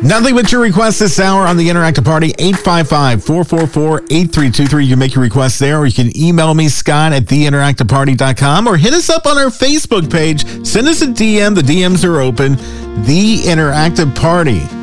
Nothing but your requests this hour on the Interactive Party, 855-444-8323. You can make your requests there, or you can email me, Scott at theinteractiveparty.com, or hit us up on our Facebook page. Send us a DM. The DMs are open. The Interactive Party.